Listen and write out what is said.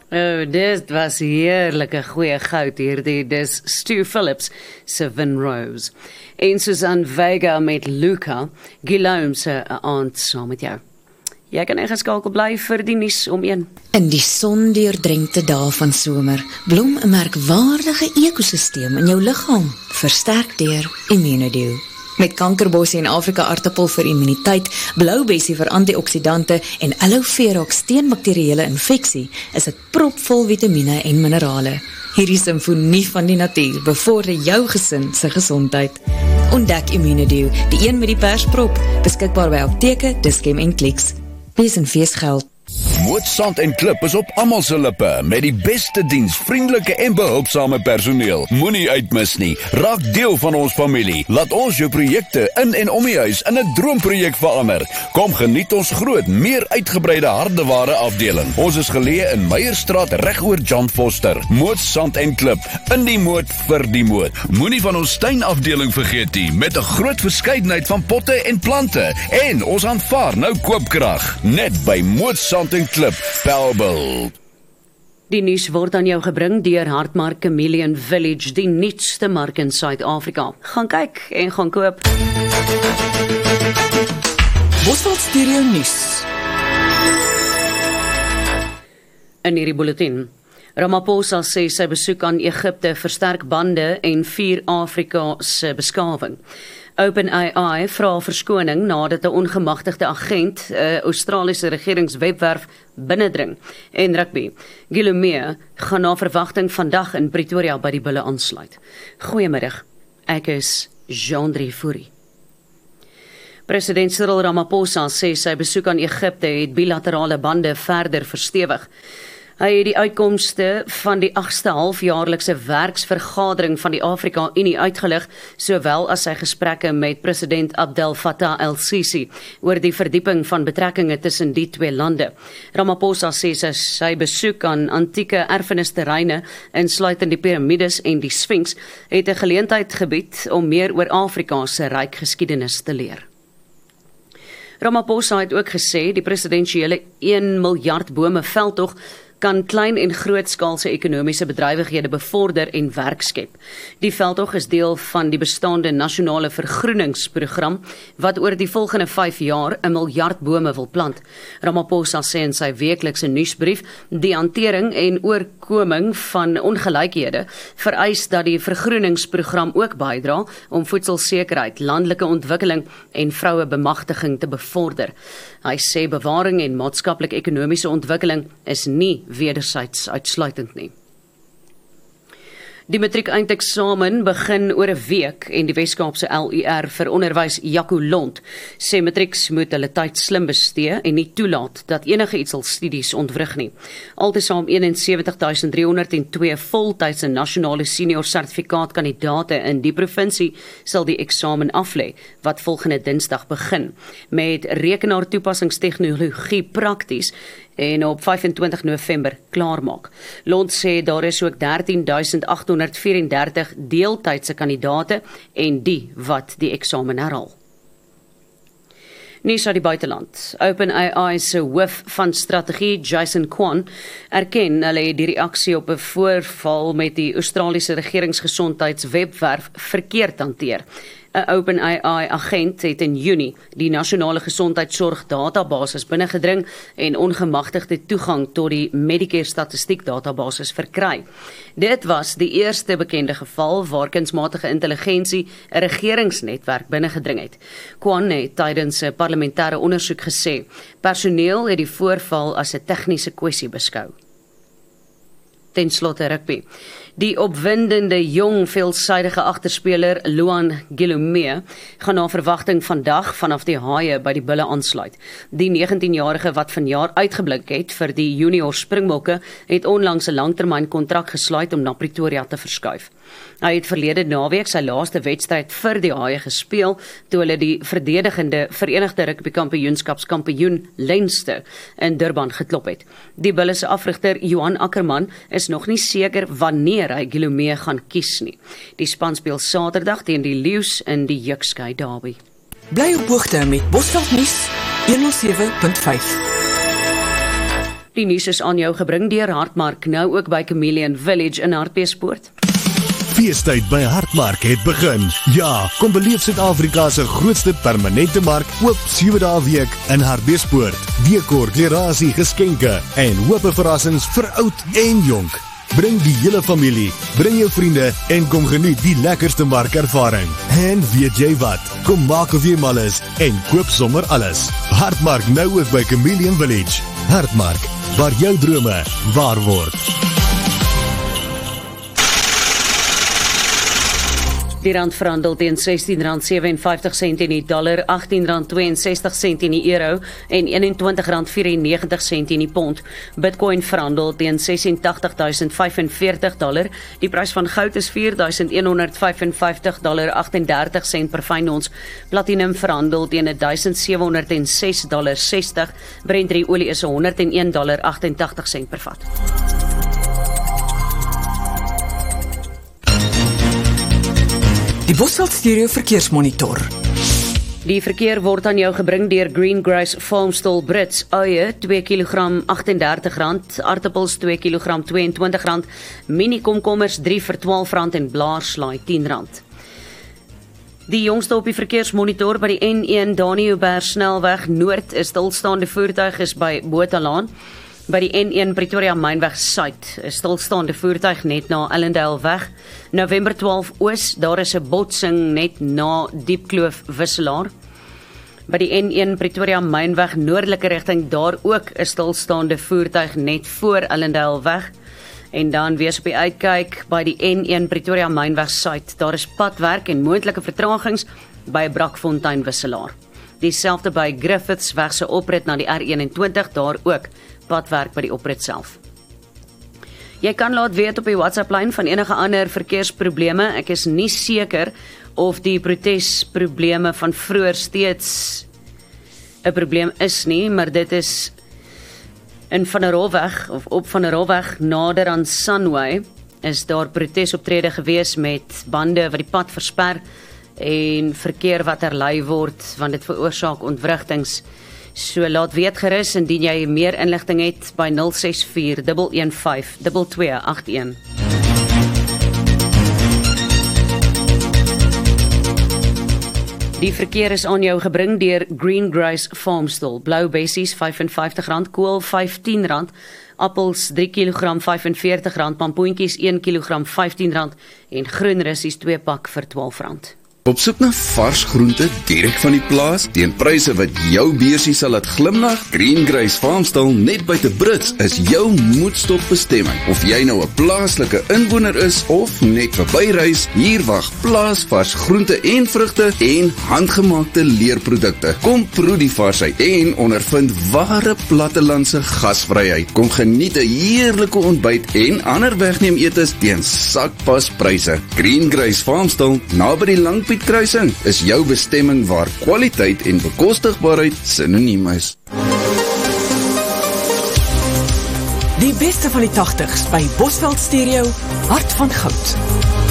Dit was heerlike goeie goud hierdie, dis Stu Phillips se Vinrose. En Susan Vega met Luca, Guillaume se aand saam met jou. Jy kan ingeskakel bly vir die nuus om 1. In die sondeurdrenkte dae van somer, blom 'n merkwaardige ekosisteem in jou liggaam, versterk deur Immunodew. Met kankerbossie en Afrika aartappel vir immuniteit, bloubessie vir antioksidante en aloe vera teen bakterieële infeksie, is dit propvol vitamiene en minerale. Hierdie simfonie van die natuur bevorder jou gesin se gesondheid. Ontdek Immunodew, die een met die persprop, beskikbaar by apteke, Dischem en Clicks. Wees en feesgeld. Moot Sand en Klip is op almal se lippe met die beste diens, vriendelike en behulpsame personeel. Moenie uitmis nie. Raak deel van ons familie. Laat ons jou projekte in en om die huis in 'n droomprojek verander. Kom geniet ons groot, meer uitgebreide hardeware afdeling. Ons is geleë in Meyerstraat regoor John Foster. Moot Sand en Klip, in die moot vir die moot. Moenie van ons tuinafdeling vergeet nie, met 'n groot verskeidenheid van potte en plante. En ons aanvaar nou koopkrag. Net by Moot Sand en Klip, Bellville. Die nuus word aan jou gebring deur Hartmark Chameleon Village, die nuutste mark in Suid-Afrika. Gaan kyk en gaan koop. Bosveld Stereo Nuus. In hierdie bulletin. Ramaphosa sê sy besoek aan Egipte versterk bande en vier Afrika se beskawing. OpenAI vra verskoning nadat 'n ongemagtigde agent 'n Australiese regeringswebwerf binnendring. En rugby. Guillaume gaan na verwagting vandag in Pretoria by die Bulle aansluit. Goeiemiddag. Ek is Jean-Drie Fourie. President Cyril Ramaphosa sê sy besoek aan Egipte het bilaterale bande verder verstewig. Hy het die uitkomste van die 8ste halfjaarlikse werksvergadering van die Afrika Unie uitgelig, sowel as sy gesprekke met president Abdel Fattah el-Sisi oor die verdieping van betrekkinge tussen die twee lande. Ramaphosa sê sy besoek aan antieke erfenisterreine, insluitend die piramides en die Sphinx, het 'n geleentheid gebied om meer oor Afrika se ryk geskiedenis te leer. Ramaphosa het ook gesê die presidensiële 1 miljard bome veldtog kan klein en grootskaalse ekonomiese bedrywighede bevorder en werk skep. Die veldtog is deel van die bestaande nasionale vergroeningsprogram wat oor die volgende 5 jaar 1 miljard bome wil plant. Ramaphosa sê in sy weeklikse nuusbrief die hantering en oorkoming van ongelykhede vereis dat die vergroeningsprogram ook bydra om voedselsekerheid, landelike ontwikkeling en vroue-bemagtiging te bevorder. Hy sê bewaring en maatskaplik-ekonomiese ontwikkeling is nie wedersyds uitsluitend nie. Die matriek-eindeksamen begin oor 'n week en die Weskaapse LUR vir onderwys Jaco Lont sê matrieks moet hulle tyd slim bestee en nie toelaat dat enige iets al studies ontwrig nie. Altesaam 71.302 voltydse nasionale senior sertifikaatkandidate in die provinsie sal die eksamen aflê wat volgende Dinsdag begin met rekenaartoepassingstegnologie prakties en op 25 November klaarmaak. Lont sê daar is ook 13.834 deeltydse kandidate en die wat die eksamen herhaal. Nuus uit die buiteland. OpenAI se hoof van strategie, Jason Kwan, erken hulle het die reaksie op 'n voorval met die Australiese regeringsgesondheidswebwerf verkeerd hanteer. 'n OpenAI-agent het in Junie die nasionale gesondheidsorg-databasis binnengedring en ongemagtigde toegang tot die Medicare-statistiek-databasis verkry. Dit was die eerste bekende geval waar kunsmatige intelligensie 'n regeringsnetwerk binnengedring het. Kwan het tydens 'n parlementêre ondersoek gesê, personeel het die voorval as 'n tegniese kwessie beskou. Ten slotte rugby. Die opwindende jong veelsidige agterspeler Luan Guillaume gaan na verwagting vandag vanaf die Haie by die Bulle aansluit. Die 19-jarige wat vanjaar uitgeblink het vir die junior Springbokke het onlangs 'n langtermynkontrak gesluit om na Pretoria te verskuif. Hy het verlede naweek sy laaste wedstryd vir die Haie gespeel toe hulle die verdedigende Verenigde Rugby Kampioenskapskampioen Leinster in Durban geklop het. Die Bulle se afrigter Johan Ackerman is nog nie seker wanneer hy Guillaume gaan kies nie. Die span speel Saterdag teen die Lions in die Jukskei Derby. Bly op hoogte met Bosveld Nuus 107.5. Die nuus is aan jou gebring deur Hartmark, nou ook by Chameleon Village in Hartbeespoort. Feestyd by Hartmark het begin. Ja, kom beleef Suid-Afrika se grootste permanente mark, oop 7 dae week in Hartbeespoort. Dekor, klerasie, geskenke en hoope verrassings vir oud en jonk. Bring die hele familie, bring jou vriende en kom geniet die lekkerste markervaring. En weet jy wat? Kom maak of jy mal is en koop sommer alles. Hartmark nou ook by Chameleon Village. Hartmark, waar jou drome waar word. Die rand verhandel teen R16.57 in die dollar, R18.62 in die euro en R21.94 in die pond. Bitcoin verhandel teen $86,045. Die prys van goud is $4.155.38 per fyn ons. Platinum verhandel teen $1,706.60. Brent olie is $101.88 per vat. Die Bosveld Stereo Verkeersmonitor. Die verkeer word aan jou gebring deur Greengrass Farmstall Brits. Eie 2 kg R38, aartappels 2 kg R22, mini komkommers 3 vir R12 en blaarslaai R10. Die jongste op die verkeersmonitor by die N1 Daniëlberg snelweg noord is stilstaande voertuig is by Botalaan. By die N1 Pretoria Mynweg Suid is stilstaande voertuig net na Ellendale weg. November 12 Oos, daar is 'n botsing net na Diepkloof Wisselaar. By die N1 Pretoria Mynweg noordelike rigting daar ook 'n stilstaande voertuig net voor Ellendale weg. En dan wees op die uitkyk by die N1 Pretoria Mynweg Suid. Daar is padwerk en moontlike vertragings by Brakfontein Wisselaar. Dieselfde by Griffiths weg se oprit na die R21, daar ook padwerk by die oprit self. Jy kan laat weet op die WhatsApp-lyn van enige ander verkeersprobleme. Ek is nie seker of die protesprobleme van vroeër steeds 'n probleem is nie, maar dit is in Van der Rolweg of op Van der Rolweg nader aan Sunway is daar protesoptrede gewees met bande wat die pad versper en verkeer wat herlei word want dit veroorsaak ontwrigtings. So laat weet gerus indien jy meer inligting het by 064 115 2281. Die verkeer is aan jou gebring deur Greengrass Farmstall. Blou bessies R55, kool R15, appels 3 kg R45, pampoentjies 1 kg R15 en groen russies 2 pak vir R12. Op soek na vars groente direk van die plaas teen pryse wat jou beursie sal laat glimlag? Greengrass Farmstall net buite Brits is jou moedstop bestemming. Of jy nou 'n plaaslike inwoner is of net verbyreis, hier wag plaasvars groente en vrugte en handgemaakte leerprodukte. Kom proe die varsheid en ondervind ware plattelandse gasvryheid. Kom geniet 'n heerlike ontbyt en ander wegneem etes teen sakpas pryse. Greengrass Farmstall naby die Langpiet kruising is jou bestemming waar kwaliteit en bekostigbaarheid sinoniem is. Die beste van die 80s by Bosveld Stereo, Hart van Goud.